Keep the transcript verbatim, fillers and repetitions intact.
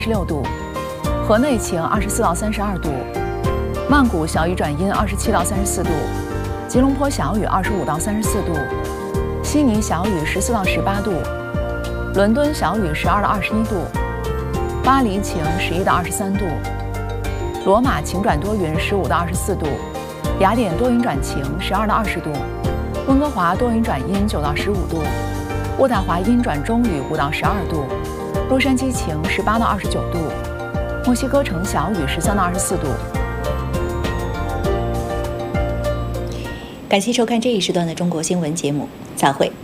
十六度，河内晴二十四到三十二度，曼谷小雨转阴二十七到三十四度，吉隆坡小雨二十五到三十四度，悉尼小雨十四到十八度，伦敦小雨十二到二十一度，巴黎晴十一到二十三度，罗马晴转多云十五到二十四度，雅典多云转晴十二到二十度，温哥华多云转阴九到十五度，渥太华阴转中雨五到十二度，洛杉矶晴十八到二十九度，墨西哥城小雨十三到二十四度。 感谢收看这一时段的中国新闻节目，再会。